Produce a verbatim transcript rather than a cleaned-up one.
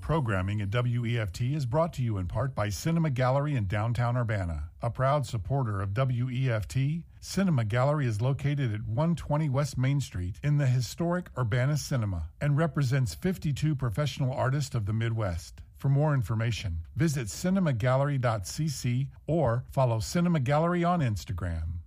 Programming at W E F T is brought to you in part by Cinema Gallery in downtown Urbana. A proud supporter of W E F T, Cinema Gallery is located at one twenty West Main Street in the historic Urbana Cinema and represents fifty-two professional artists of the Midwest. For more information, visit cinema gallery dot c c or follow Cinema Gallery on Instagram.